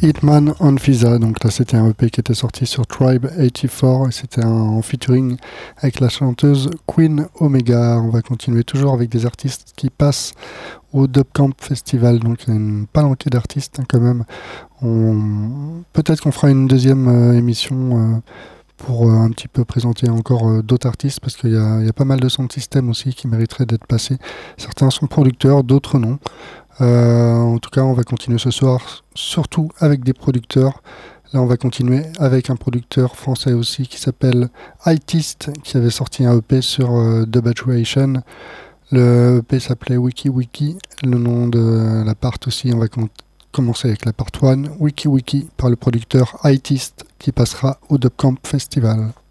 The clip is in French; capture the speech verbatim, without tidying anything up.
Hitman on Visa, donc là c'était un E P qui était sorti sur Tribe quatre-vingt-quatre et c'était un, en featuring avec la chanteuse Queen Omega. On va continuer toujours avec des artistes qui passent au Dubcamp Festival, donc il y a une palanquée d'artistes hein, quand même. On... Peut-être qu'on fera une deuxième euh, émission euh, pour euh, un petit peu présenter encore euh, d'autres artistes parce qu'il y a, il y a pas mal de sound system aussi qui mériteraient d'être passés. Certains sont producteurs, d'autres non. Euh, en tout cas, on va continuer ce soir, surtout avec des producteurs. Là, on va continuer avec un producteur français aussi qui s'appelle Itist, qui avait sorti un E P sur euh, Dubaturation. Le E P s'appelait Wiki Wiki. Le nom de la part aussi, on va com- commencer avec la part un, Wiki Wiki, par le producteur Itist, qui passera au Dubcamp Festival.